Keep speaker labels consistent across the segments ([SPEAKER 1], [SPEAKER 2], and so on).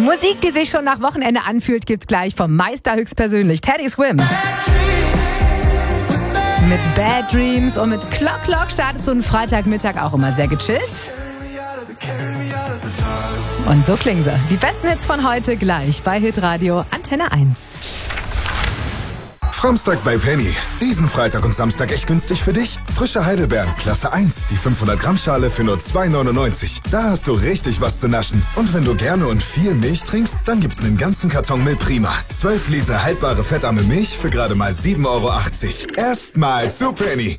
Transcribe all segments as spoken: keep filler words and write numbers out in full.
[SPEAKER 1] Musik, die sich schon nach Wochenende anfühlt, gibt's gleich vom Meister höchstpersönlich, Teddy Swims. Mit Bad Dreams und mit Clock Clock startet so ein Freitagmittag auch immer sehr gechillt. Und so klingen sie. Die besten Hits von heute gleich bei Hitradio Antenne eins.
[SPEAKER 2] Samstag bei Penny. Diesen Freitag und Samstag echt günstig für dich. Frische Heidelbeeren, Klasse eins, die fünfhundert Gramm Schale für nur zwei neunundneunzig. Da hast du richtig was zu naschen. Und wenn du gerne und viel Milch trinkst, dann gibt's einen ganzen Karton Milch Prima. zwölf Liter haltbare fettarme Milch für gerade mal sieben Euro achtzig. Erstmal zu Penny.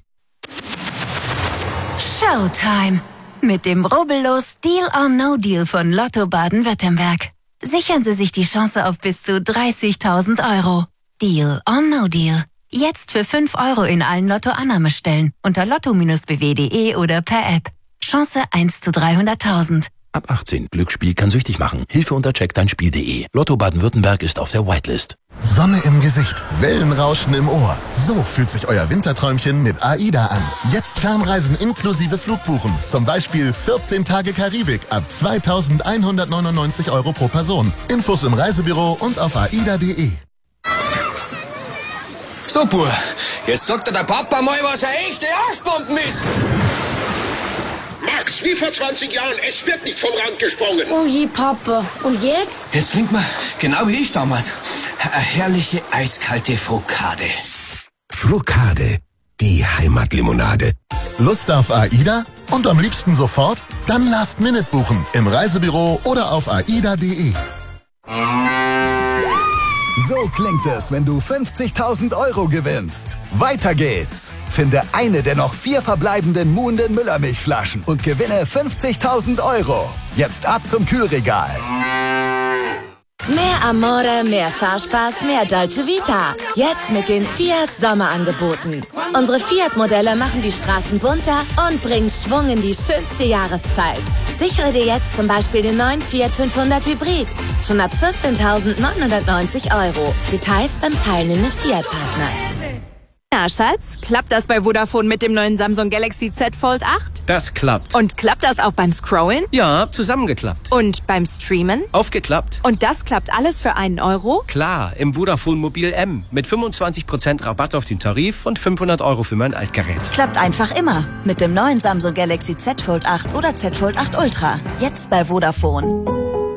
[SPEAKER 3] Showtime. Mit dem rubbellos Deal or No Deal von Lotto Baden-Württemberg. Sichern Sie sich die Chance auf bis zu dreißigtausend Euro. Deal or No Deal. Jetzt für fünf Euro in allen Lotto-Annahmestellen unter lotto b w punkt de oder per App. Chance eins zu dreihunderttausend.
[SPEAKER 4] Ab achtzehn. Glücksspiel kann süchtig machen. Hilfe unter check dein spiel punkt de. Lotto Baden-Württemberg ist auf der Whitelist.
[SPEAKER 5] Sonne im Gesicht, Wellenrauschen im Ohr. So fühlt sich euer Winterträumchen mit AIDA an. Jetzt Fernreisen inklusive Flugbuchen. Zum Beispiel vierzehn Tage Karibik ab zweitausendeinhundertneunundneunzig Euro pro Person. Infos im Reisebüro und auf aida punkt de.
[SPEAKER 6] So, Bub, jetzt sagt dir der Papa mal, was eine echte Arschbomben ist.
[SPEAKER 7] Max, wie vor zwanzig Jahren, es wird nicht vom Rand gesprungen.
[SPEAKER 8] Oh je, Papa. Und jetzt?
[SPEAKER 6] Jetzt trinkt man, genau wie ich damals, eine herrliche eiskalte Frukade.
[SPEAKER 9] Frukade, die Heimatlimonade.
[SPEAKER 5] Lust auf AIDA? Und am liebsten sofort? Dann Last Minute buchen im Reisebüro oder auf aida punkt de.
[SPEAKER 10] So klingt es, wenn du fünfzigtausend Euro gewinnst. Weiter geht's. Finde eine der noch vier verbleibenden muhenden Müllermilchflaschen und gewinne fünfzigtausend Euro. Jetzt ab zum Kühlregal.
[SPEAKER 11] Mehr Amore, mehr Fahrspaß, mehr Dolce Vita. Jetzt mit den Fiat Sommerangeboten. Unsere Fiat-Modelle machen die Straßen bunter und bringen Schwung in die schönste Jahreszeit. Sichere dir jetzt zum Beispiel den neuen Fiat fünfhundert Hybrid. Schon ab vierzehntausendneunhundertneunzig Euro. Details beim teilnehmenden Fiat-Partner.
[SPEAKER 12] Na, Schatz, klappt das bei Vodafone mit dem neuen Samsung Galaxy Z Fold acht?
[SPEAKER 13] Das klappt.
[SPEAKER 12] Und klappt das auch beim Scrollen?
[SPEAKER 13] Ja, zusammengeklappt.
[SPEAKER 12] Und beim Streamen?
[SPEAKER 13] Aufgeklappt.
[SPEAKER 12] Und das klappt alles für einen Euro?
[SPEAKER 13] Klar, im Vodafone Mobil M. Mit fünfundzwanzig Prozent Rabatt auf den Tarif und fünfhundert Euro für mein Altgerät.
[SPEAKER 14] Klappt einfach immer. Mit dem neuen Samsung Galaxy Z Fold acht oder Z Fold acht Ultra. Jetzt bei Vodafone.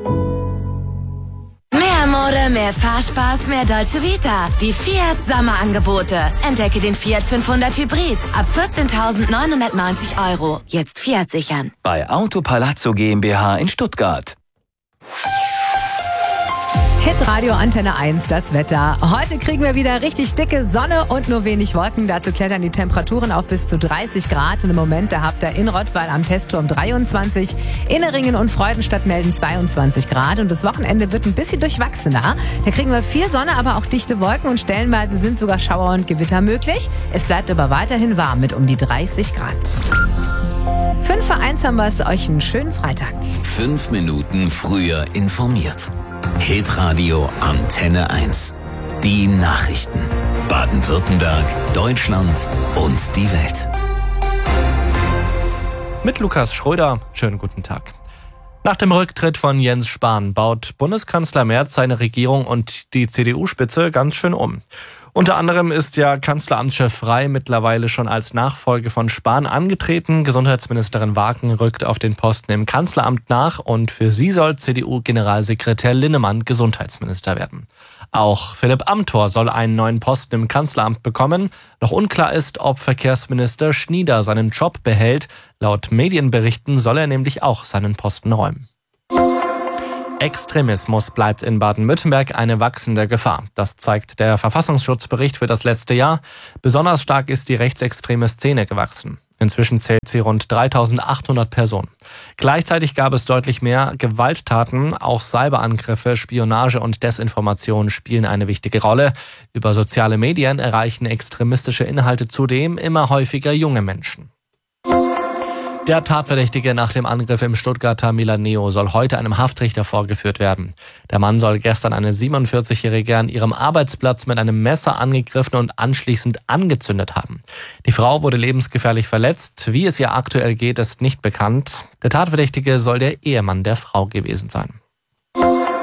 [SPEAKER 11] Mehr Mode, mehr Fahrspaß, mehr Dolce Vita. Die Fiat Sommerangebote. Entdecke den Fiat fünfhundert Hybrid ab vierzehntausendneunhundertneunzig Euro. Jetzt Fiat sichern.
[SPEAKER 15] Bei Auto Palazzo GmbH in Stuttgart.
[SPEAKER 1] Hitradio Antenne eins, das Wetter. Heute kriegen wir wieder richtig dicke Sonne und nur wenig Wolken. Dazu klettern die Temperaturen auf bis zu dreißig Grad. Und im Moment, da habt ihr in Rottweil am Testturm dreiundzwanzig, Inneringen und Freudenstadt melden zweiundzwanzig Grad. Und das Wochenende wird ein bisschen durchwachsener. Da kriegen wir viel Sonne, aber auch dichte Wolken und stellenweise sind sogar Schauer und Gewitter möglich. Es bleibt aber weiterhin warm mit um die dreißig Grad. Fünf vor eins haben wir es, euch einen schönen Freitag.
[SPEAKER 9] Fünf Minuten früher informiert. Hitradio Antenne eins. Die Nachrichten. Baden-Württemberg, Deutschland und die Welt.
[SPEAKER 16] Mit Lukas Schröder. Schönen guten Tag. Nach dem Rücktritt von Jens Spahn baut Bundeskanzler Merz seine Regierung und die C D U-Spitze ganz schön um. Unter anderem ist ja Kanzleramtschef Frey mittlerweile schon als Nachfolge von Spahn angetreten. Gesundheitsministerin Waken rückt auf den Posten im Kanzleramt nach und für sie soll C D U-Generalsekretär Linnemann Gesundheitsminister werden. Auch Philipp Amthor soll einen neuen Posten im Kanzleramt bekommen. Noch unklar ist, ob Verkehrsminister Schnieder seinen Job behält. Laut Medienberichten soll er nämlich auch seinen Posten räumen. Extremismus bleibt in Baden-Württemberg eine wachsende Gefahr. Das zeigt der Verfassungsschutzbericht für das letzte Jahr. Besonders stark ist die rechtsextreme Szene gewachsen. Inzwischen zählt sie rund dreitausendachthundert Personen. Gleichzeitig gab es deutlich mehr Gewalttaten. Auch Cyberangriffe, Spionage und Desinformation spielen eine wichtige Rolle. Über soziale Medien erreichen extremistische Inhalte zudem immer häufiger junge Menschen. Der Tatverdächtige nach dem Angriff im Stuttgarter Milaneo soll heute einem Haftrichter vorgeführt werden. Der Mann soll gestern eine siebenundvierzigjährige an ihrem Arbeitsplatz mit einem Messer angegriffen und anschließend angezündet haben. Die Frau wurde lebensgefährlich verletzt. Wie es ihr aktuell geht, ist nicht bekannt. Der Tatverdächtige soll der Ehemann der Frau gewesen sein.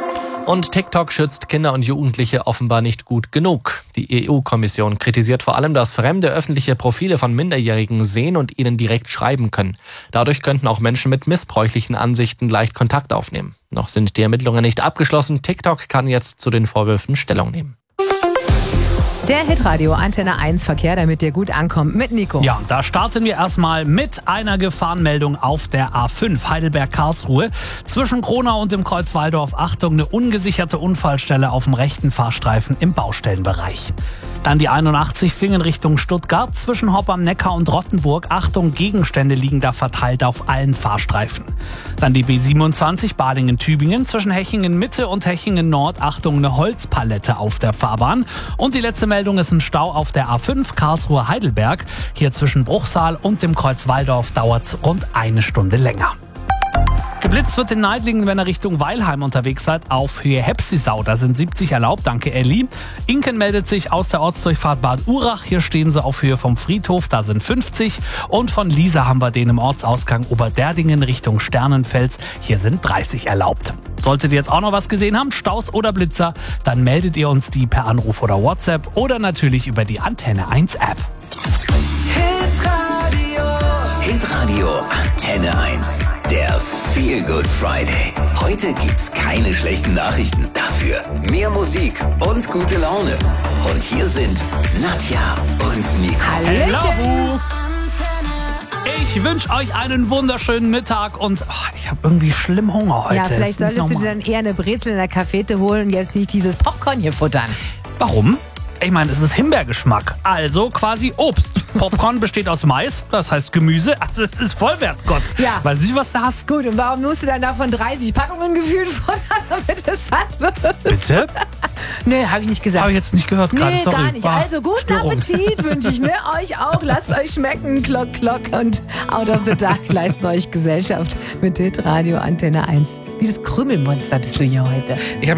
[SPEAKER 16] Und TikTok schützt Kinder und Jugendliche offenbar nicht gut genug. Die E U-Kommission kritisiert vor allem, dass Fremde öffentliche Profile von Minderjährigen sehen und ihnen direkt schreiben können. Dadurch könnten auch Menschen mit missbräuchlichen Ansichten leicht Kontakt aufnehmen. Noch sind die Ermittlungen nicht abgeschlossen. TikTok kann jetzt zu den Vorwürfen Stellung nehmen.
[SPEAKER 1] Der Hitradio Antenne eins Verkehr, damit dir gut ankommt, mit Nico.
[SPEAKER 17] Ja, da starten wir erstmal mit einer Gefahrenmeldung auf der A fünf Heidelberg-Karlsruhe. Zwischen Kronau und dem Kreuz Walldorf, Achtung, eine ungesicherte Unfallstelle auf dem rechten Fahrstreifen im Baustellenbereich. Dann die einundachtzig Singen Richtung Stuttgart, zwischen Hopp am Neckar und Rottenburg. Achtung, Gegenstände liegen da verteilt auf allen Fahrstreifen. Dann die B siebenundzwanzig Balingen-Tübingen, zwischen Hechingen Mitte und Hechingen Nord. Achtung, eine Holzpalette auf der Fahrbahn. Und die letzte Meldung ist ein Stau auf der A fünf Karlsruhe-Heidelberg. Hier zwischen Bruchsal und dem Kreuz Walldorf dauert es rund eine Stunde länger. Geblitzt wird in Neidlingen, wenn ihr Richtung Weilheim unterwegs seid, auf Höhe Hepsisau. Da sind siebzig erlaubt, danke Elli. Inken meldet sich aus der Ortsdurchfahrt Bad Urach. Hier stehen sie auf Höhe vom Friedhof, da sind fünfzig. Und von Liesa haben wir den im Ortsausgang Oberderdingen Richtung Sternenfels. Hier sind dreißig erlaubt. Solltet ihr jetzt auch noch was gesehen haben, Staus oder Blitzer, dann meldet ihr uns die per Anruf oder WhatsApp oder natürlich über die Antenne eins App.
[SPEAKER 9] Hitradio Antenne eins. Der Feel Good Friday. Heute gibt's keine schlechten Nachrichten. Dafür mehr Musik und gute Laune. Und hier sind Nadja und Nico.
[SPEAKER 17] Hallo! Ich wünsche euch einen wunderschönen Mittag und oh, ich habe irgendwie schlimm Hunger heute.
[SPEAKER 1] Ja, vielleicht solltest du dir dann eher eine Brezel in der Cafete holen und jetzt nicht dieses Popcorn hier futtern.
[SPEAKER 17] Warum? Ich meine, es ist Himbeergeschmack, also quasi Obst. Popcorn besteht aus Mais, das heißt Gemüse, also es ist Vollwertkost.
[SPEAKER 1] Ja.
[SPEAKER 17] Weiß nicht, was du hast.
[SPEAKER 1] Gut, und warum musst du dann davon dreißig Packungen gefühlt futtern, damit es satt wird?
[SPEAKER 17] Bitte?
[SPEAKER 1] Nee, habe ich nicht gesagt.
[SPEAKER 17] Habe ich jetzt nicht gehört gerade,
[SPEAKER 1] Nee,
[SPEAKER 17] sorry.
[SPEAKER 1] gar nicht.
[SPEAKER 17] War
[SPEAKER 1] Also guten
[SPEAKER 17] Störung.
[SPEAKER 1] Appetit wünsche ich, ne? Euch auch. Lasst euch schmecken. Klock, klock und Out of the Dark leisten euch Gesellschaft mit Hitradio Antenne eins. Wie das Krümelmonster bist du hier heute.
[SPEAKER 17] Ich hab